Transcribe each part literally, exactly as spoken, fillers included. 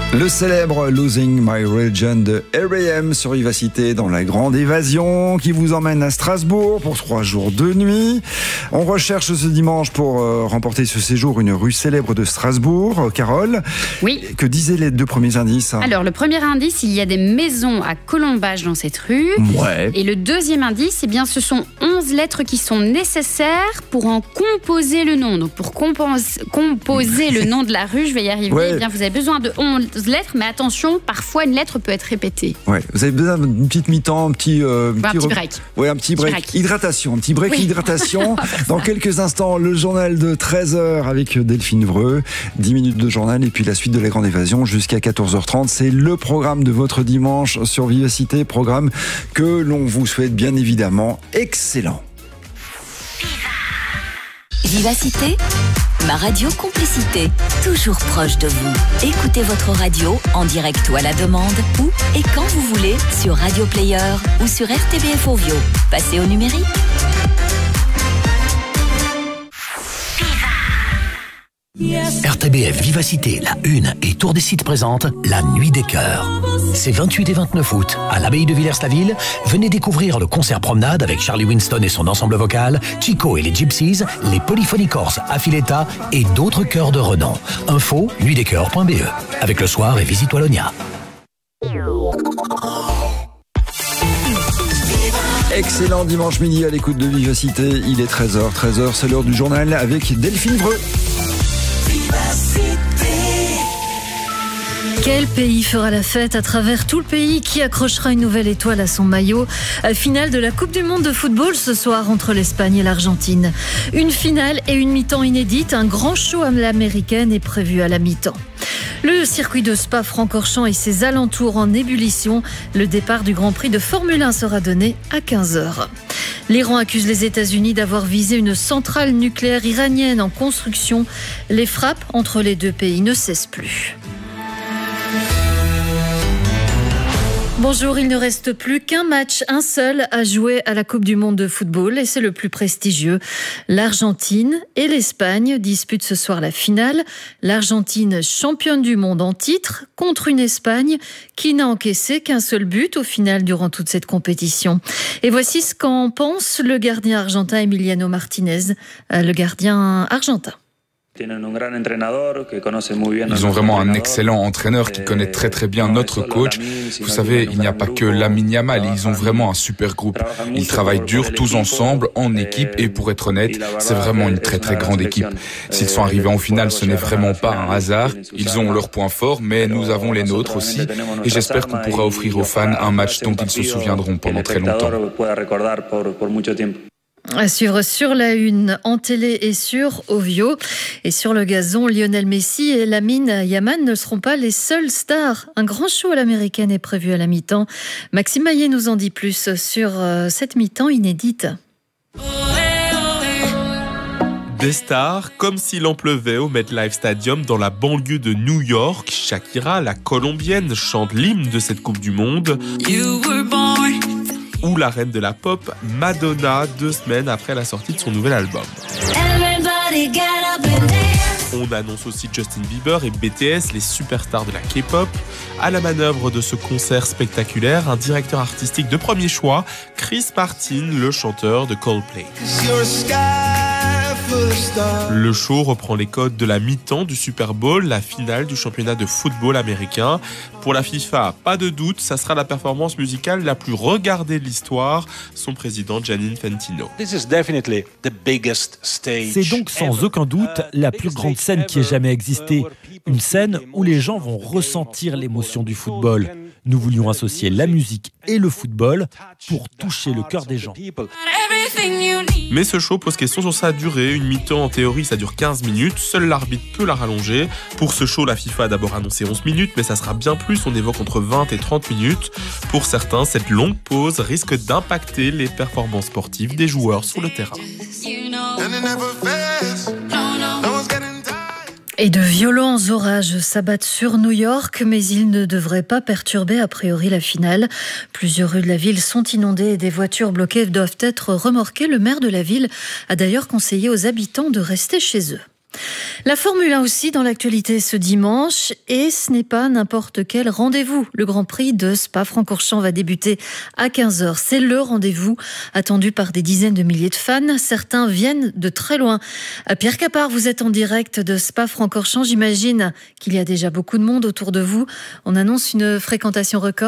Le célèbre Losing My Religion de R E M sur Vivacité dans la grande évasion qui vous emmène à Strasbourg pour trois jours de nuit. On recherche ce dimanche pour euh, remporter ce séjour une rue célèbre de Strasbourg. Carole, oui. Que disaient les deux premiers indices? Alors, le premier indice, il y a des maisons à Colombages dans cette rue. Ouais. Et le deuxième indice, eh bien, ce sont onze lettres qui sont nécessaires pour en composer le nom. Donc, pour compos- composer le nom de la rue, je vais y arriver, ouais. eh bien, vous avez besoin de onze lettres, mais attention, parfois une lettre peut être répétée. Ouais, vous avez besoin d'une petite mi-temps, un petit, euh, bah, petit, un petit break. Ouais, un petit break. break. Hydratation, un petit break oui. hydratation. Dans quelques instants, le journal de treize heures avec Delphine Vreux. dix minutes de journal et puis la suite de la grande évasion jusqu'à quatorze heures trente. C'est le programme de votre dimanche sur Vivacité, programme que l'on vous souhaite bien évidemment excellent. Vivacité, ma radio complicité, toujours proche de vous. Écoutez votre radio en direct ou à la demande, où et quand vous voulez, sur Radio Player ou sur R T B F Ovio. Passez au numérique. R T B F Vivacité, la une et Tour des Sites présente la Nuit des Chœurs. C'est vingt-huit et vingt-neuf août, à l'abbaye de Villers-la-Ville. Venez découvrir le concert promenade avec Charlie Winston et son ensemble vocal, Chico et les Gypsies, les Polyphonies Corses Affiletta et d'autres chœurs de renom. Info, nuit des chœurs point b e. Avec le soir et Visite Wallonia. Excellent dimanche midi à l'écoute de Vivacité. Il est treize heures, treize heures, c'est l'heure du journal avec Delphine Vreux. Quel pays fera la fête à travers tout le pays? Qui accrochera une nouvelle étoile à son maillot? Finale de la Coupe du Monde de football ce soir entre l'Espagne et l'Argentine. Une finale et une mi-temps inédite. Un grand show à l'américaine est prévu à la mi-temps. Le circuit de Spa-Francorchamps et ses alentours en ébullition. Le départ du Grand Prix de Formule un sera donné à quinze heures. L'Iran accuse les États-Unis d'avoir visé une centrale nucléaire iranienne en construction. Les frappes entre les deux pays ne cessent plus. Bonjour, il ne reste plus qu'un match, un seul à jouer à la Coupe du Monde de football et c'est le plus prestigieux. L'Argentine et l'Espagne disputent ce soir la finale. L'Argentine, championne du monde en titre, contre une Espagne qui n'a encaissé qu'un seul but au final durant toute cette compétition. Et voici ce qu'en pense le gardien argentin Emiliano Martinez, le gardien argentin. Ils ont vraiment un excellent entraîneur qui connaît très très bien notre coach. Vous savez, il n'y a pas que Lamine Yamal, ils ont vraiment un super groupe. Ils travaillent dur tous ensemble, en équipe, et pour être honnête, c'est vraiment une très très grande équipe. S'ils sont arrivés en finale, ce n'est vraiment pas un hasard. Ils ont leurs points forts, mais nous avons les nôtres aussi. Et j'espère qu'on pourra offrir aux fans un match dont ils se souviendront pendant très longtemps. À suivre sur la une, en télé et sur Ovio. Et sur le gazon, Lionel Messi et Lamine Yamal ne seront pas les seuls stars. Un grand show à l'américaine est prévu à la mi-temps. Maxime Maillet nous en dit plus sur cette mi-temps inédite. Des stars, comme s'il en pleuvait au MetLife Stadium dans la banlieue de New York. Shakira, la colombienne, chante l'hymne de cette Coupe du Monde. Ou la reine de la pop, Madonna, deux semaines après la sortie de son nouvel album. On annonce aussi Justin Bieber et B T S, les superstars de la K-pop. À la manœuvre de ce concert spectaculaire, un directeur artistique de premier choix, Chris Martin, le chanteur de Coldplay. Le show reprend les codes de la mi-temps du Super Bowl, la finale du championnat de football américain. Pour la FIFA, pas de doute, ça sera la performance musicale la plus regardée de l'histoire, son président Gianni Infantino. C'est donc sans aucun doute la plus grande scène qui ait jamais existé. Une scène où les gens vont ressentir l'émotion du football. Nous voulions associer la musique et le football pour toucher le cœur des gens. Mais ce show pose question sur sa durée. Une mi-temps, en théorie, ça dure quinze minutes. Seul l'arbitre peut la rallonger. Pour ce show, la FIFA a d'abord annoncé onze minutes, mais ça sera bien plus. On évoque entre vingt et trente minutes. Pour certains, cette longue pause risque d'impacter les performances sportives des joueurs sur le terrain. Et de violents orages s'abattent sur New York, mais ils ne devraient pas perturber a priori la finale. Plusieurs rues de la ville sont inondées et des voitures bloquées doivent être remorquées. Le maire de la ville a d'ailleurs conseillé aux habitants de rester chez eux. La Formule un aussi dans l'actualité ce dimanche, et ce n'est pas n'importe quel rendez-vous. Le Grand Prix de Spa-Francorchamps va débuter à quinze heures. C'est le rendez-vous attendu par des dizaines de milliers de fans. Certains viennent de très loin. Pierre Capard, vous êtes en direct de Spa-Francorchamps. J'imagine qu'il y a déjà beaucoup de monde autour de vous. On annonce une fréquentation record ?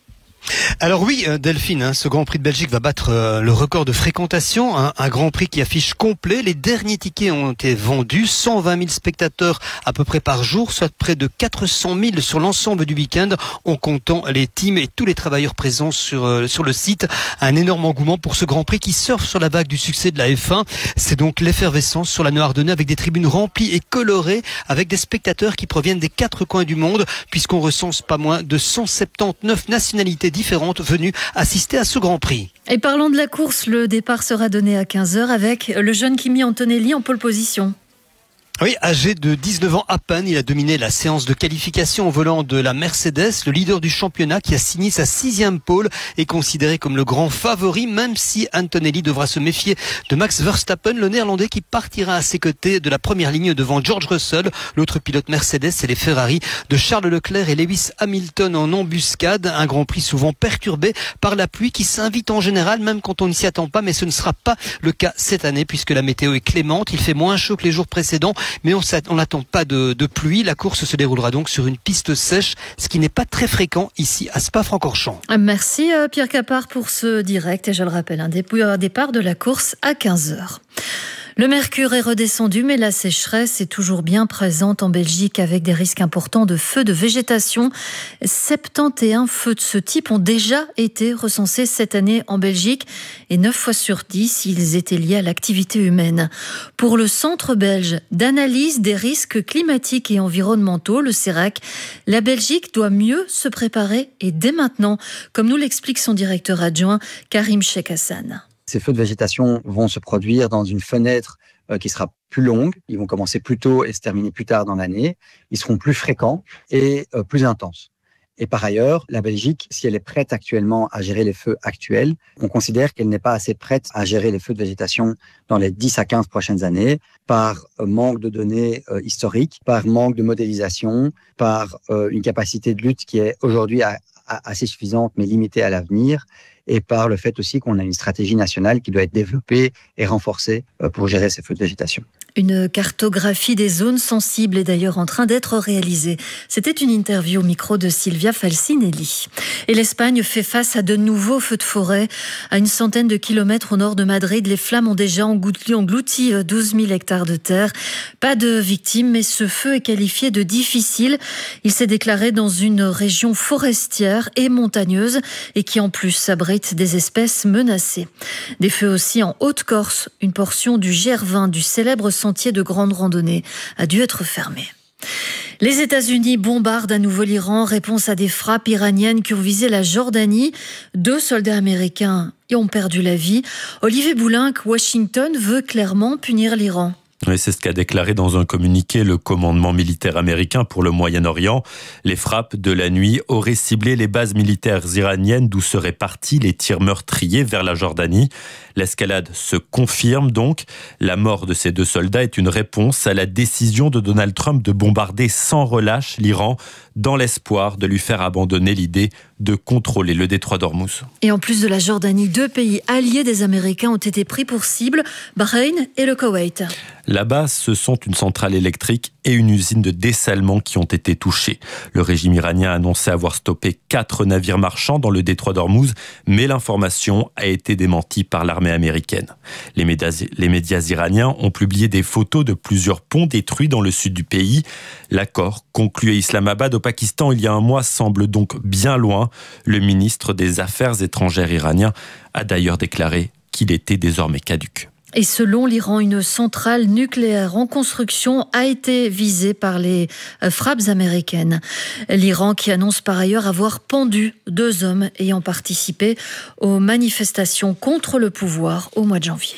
Alors oui, Delphine, hein, ce Grand Prix de Belgique va battre euh, le record de fréquentation, hein, un Grand Prix qui affiche complet. Les derniers tickets ont été vendus, cent vingt mille spectateurs à peu près par jour, soit près de quatre cent mille sur l'ensemble du week-end, en comptant les teams et tous les travailleurs présents sur, euh, sur le site. Un énorme engouement pour ce Grand Prix qui surfe sur la vague du succès de la F un. C'est donc l'effervescence sur la Noardonnais avec des tribunes remplies et colorées, avec des spectateurs qui proviennent des quatre coins du monde, puisqu'on recense pas moins de cent soixante-dix-neuf nationalités différentes venues assister à ce Grand Prix. Et parlant de la course, le départ sera donné à quinze heures avec le jeune Kimi Antonelli en pole position. Oui, âgé de dix-neuf ans à peine, il a dominé la séance de qualification au volant de la Mercedes. Le leader du championnat qui a signé sa sixième pole est considéré comme le grand favori, même si Antonelli devra se méfier de Max Verstappen, le néerlandais qui partira à ses côtés de la première ligne devant George Russell. L'autre pilote Mercedes, c'est les Ferrari de Charles Leclerc et Lewis Hamilton en embuscade. Un Grand Prix souvent perturbé par la pluie qui s'invite en général, même quand on ne s'y attend pas, mais ce ne sera pas le cas cette année puisque la météo est clémente. Il fait moins chaud que les jours précédents, mais on n'attend pas de, de pluie. La course se déroulera donc sur une piste sèche, ce qui n'est pas très fréquent ici à Spa-Francorchamps. Merci Pierre Capard pour ce direct, et je le rappelle, un départ de la course à quinze heures. Le mercure est redescendu, mais la sécheresse est toujours bien présente en Belgique avec des risques importants de feux de végétation. soixante et un feux de ce type ont déjà été recensés cette année en Belgique et neuf fois sur dix, ils étaient liés à l'activité humaine. Pour le Centre belge d'analyse des risques climatiques et environnementaux, le C E R A C, la Belgique doit mieux se préparer et dès maintenant, comme nous l'explique son directeur adjoint, Karim Cheikh-Hassan. Ces feux de végétation vont se produire dans une fenêtre euh, qui sera plus longue. Ils vont commencer plus tôt et se terminer plus tard dans l'année. Ils seront plus fréquents et euh, plus intenses. Et par ailleurs, la Belgique, si elle est prête actuellement à gérer les feux actuels, on considère qu'elle n'est pas assez prête à gérer les feux de végétation dans les dix à quinze prochaines années par euh, manque de données euh, historiques, par manque de modélisation, par euh, une capacité de lutte qui est aujourd'hui à, à, assez suffisante mais limitée à l'avenir, et par le fait aussi qu'on a une stratégie nationale qui doit être développée et renforcée pour gérer ces feux de végétation. Une cartographie des zones sensibles est d'ailleurs en train d'être réalisée. C'était une interview au micro de Silvia Falcinelli. Et l'Espagne fait face à de nouveaux feux de forêt. À une centaine de kilomètres au nord de Madrid, les flammes ont déjà englouti douze mille hectares de terre. Pas de victimes, mais ce feu est qualifié de difficile. Il s'est déclaré dans une région forestière et montagneuse et qui en plus abrite des espèces menacées. Des feux aussi en Haute-Corse. Une portion du G R vingt, du célèbre sentier de grande randonnée, a dû être fermée. Les États-Unis bombardent à nouveau l'Iran, réponse à des frappes iraniennes qui ont visé la Jordanie. Deux soldats américains y ont perdu la vie. Olivier Boulinck, Washington veut clairement punir l'Iran. Oui, c'est ce qu'a déclaré dans un communiqué le commandement militaire américain pour le Moyen-Orient. Les frappes de la nuit auraient ciblé les bases militaires iraniennes d'où seraient partis les tirs meurtriers vers la Jordanie. L'escalade se confirme donc. La mort de ces deux soldats est une réponse à la décision de Donald Trump de bombarder sans relâche l'Iran dans l'espoir de lui faire abandonner l'idée de contrôler le détroit d'Ormuz. Et en plus de la Jordanie, deux pays alliés des Américains ont été pris pour cible, Bahreïn et le Koweït. Là-bas, ce sont une centrale électrique et une usine de dessalement qui ont été touchées. Le régime iranien a annoncé avoir stoppé quatre navires marchands dans le détroit d'Ormuz, mais l'information a été démentie par l'armée américaine. Les médias, les médias iraniens ont publié des photos de plusieurs ponts détruits dans le sud du pays. L'accord conclu à Islamabad au Pakistan il y a un mois semble donc bien loin. Le ministre des Affaires étrangères iranien a d'ailleurs déclaré qu'il était désormais caduc. Et selon l'Iran, une centrale nucléaire en construction a été visée par les frappes américaines. L'Iran qui annonce par ailleurs avoir pendu deux hommes ayant participé aux manifestations contre le pouvoir au mois de janvier.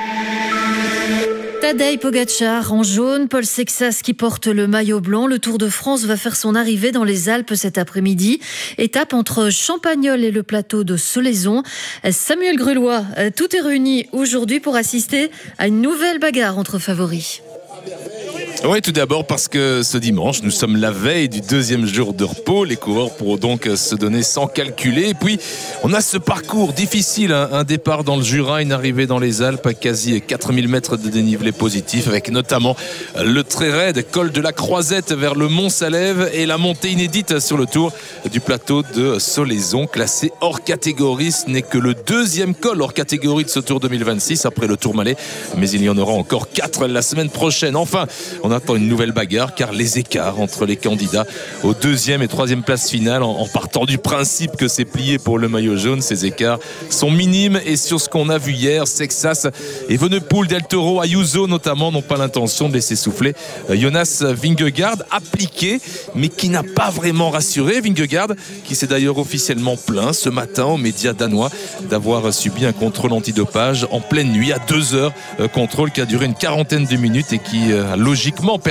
Tadej Pogačar en jaune, Paul Sexas qui porte le maillot blanc. Le Tour de France va faire son arrivée dans les Alpes cet après-midi. Étape entre Champagnole et le plateau de Solaizon. Samuel Grulois, tout est réuni aujourd'hui pour assister à une nouvelle bagarre entre favoris. Oui, tout d'abord parce que ce dimanche, nous sommes la veille du deuxième jour de repos. Les coureurs pourront donc se donner sans calculer. Et puis, on a ce parcours difficile, hein. Un départ dans le Jura, une arrivée dans les Alpes à quasi quatre mille mètres de dénivelé positif, avec notamment le très raide col de la Croisette vers le Mont-Salève et la montée inédite sur le tour du plateau de Solaison, classé hors catégorie. Ce n'est que le deuxième col hors catégorie de ce Tour deux mille vingt-six après le Tourmalet, mais il y en aura encore quatre la semaine prochaine. Enfin, on attend une nouvelle bagarre car les écarts entre les candidats aux deuxième et troisième place finale, en partant du principe que c'est plié pour le maillot jaune, ces écarts sont minimes. Et sur ce qu'on a vu hier, Sexas, Evenepoel, Del Toro, Ayuso notamment n'ont pas l'intention de laisser souffler Jonas Vingegaard, appliqué mais qui n'a pas vraiment rassuré. Vingegaard qui s'est d'ailleurs officiellement plaint ce matin aux médias danois d'avoir subi un contrôle antidopage en pleine nuit à deux heures, contrôle qui a duré une quarantaine de minutes et qui a logiquement permis